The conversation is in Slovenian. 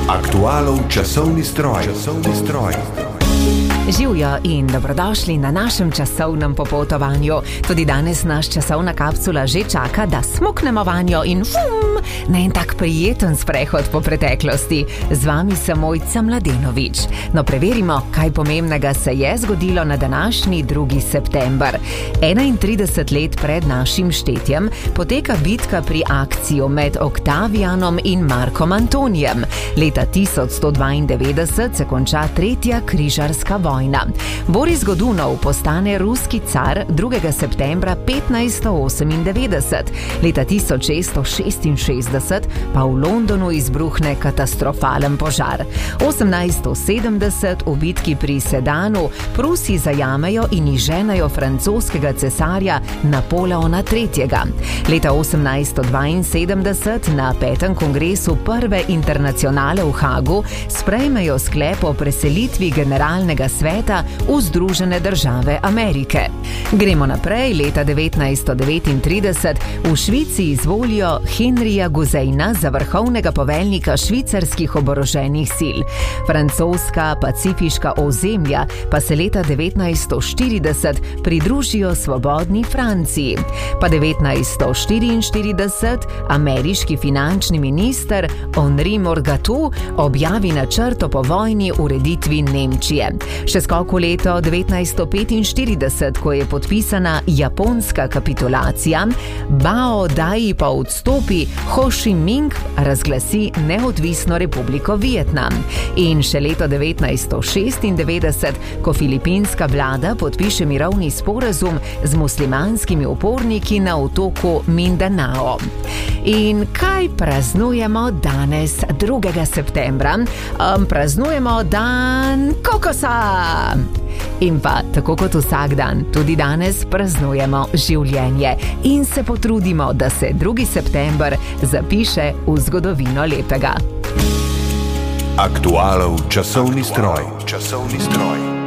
Aktualov časovni stroj. Živjo in dobrodošli na našem časovnem popotovanju. Tudi danes naš časovna kapsula že čaka, da smuknemo vanjo in na en tak prijeten sprehod po preteklosti. Z vami sem Mojca Mladenovič. No, preverimo, kaj pomembnega se je zgodilo na današnji 2. september. 31 let pred našim štetjem poteka bitka pri Akciju med Oktavijanom in Markom Antonijem. Leta 1192 se konča tretja križarska vojna. Boris Godunov postane ruski car 2. septembra 1598. Leta 1666 pa v Londonu izbruhne katastrofalen požar. 1870 v bitki pri Sedanu Prusi zajamejo in izženejo francoskega cesarja Napoleona III. Leta 1872 na 5. kongresu Prve internacionale v Hagu sprejmejo sklep o preselitvi generalnega sveta v Združene države Amerike. Gremo naprej. Leta 1939 v Švici izvolijo Henrija Guzejna za vrhovnega poveljnika švicarskih oboroženih sil. Francoska pacifiška ozemlja pa se leta 1940 pridružijo svobodni Franciji. Pa 1944 ameriški finančni minister Henri Morgatou objavi načrt o povojni ureditvi Nemčije. Še skok v leto 1945, ko je podpisana japonska kapitulacija, Bao Dai pa odstopi, Ho Chi Minh razglasi neodvisno republiko Vietnam. In še leto 1996, ko filipinska vlada podpiše mirovni sporazum z muslimanskimi uporniki na otoku Mindanao. In kaj praznujemo danes 2. septembra? Praznujemo dan kokosa! In pa, tako kot vsak dan, tudi danes praznujemo življenje in se potrudimo, da se 2. september zapiše v zgodovino lepega. Aktualov časovni stroj.